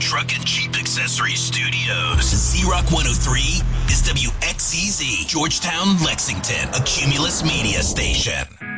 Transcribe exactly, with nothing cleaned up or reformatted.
Truck and Jeep Accessories Studios. Z-Rock one oh three is W X C Z, Georgetown, Lexington, a Cumulus media station.